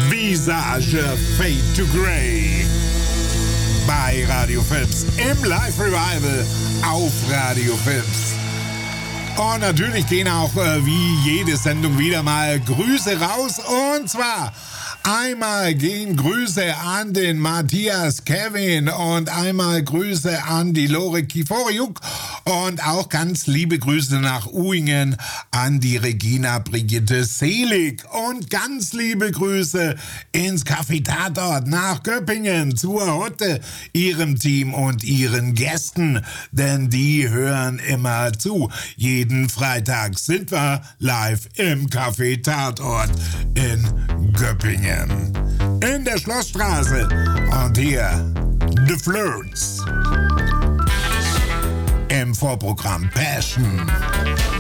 Visage Fade to Grey bei Radio Philips im Live Revival auf Radio Philips. Und natürlich gehen auch wie jede Sendung wieder mal Grüße raus, und zwar einmal gehen Grüße an den Matthias Kevin und einmal Grüße an die Lore Kiforiuk und auch ganz liebe Grüße nach Uingen an die Regina Brigitte Selig und ganz liebe Grüße ins Café Tatort nach Göppingen zur Hutte, ihrem Team und ihren Gästen, denn die hören immer zu. Jeden Freitag sind wir live im Café Tatort in Göppingen. In der Schlossstraße. Und hier The Flirts. Im Vorprogramm Passion.